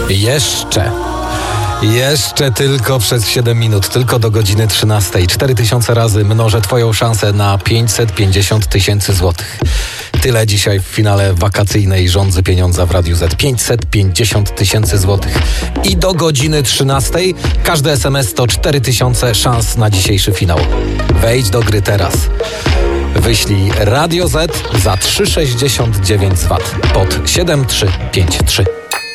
Jeszcze tylko przez 7 minut, tylko do godziny 13. 4000 razy mnożę twoją szansę na 550 000 złotych. Tyle dzisiaj w finale wakacyjnej Rządzy Pieniądza w Radiu Z. 550 000 złotych. I do godziny 13 każdy SMS to 4000 szans na dzisiejszy finał. Wejdź do gry teraz. Wyślij Radio Z za 3,69 VAT pod 7353.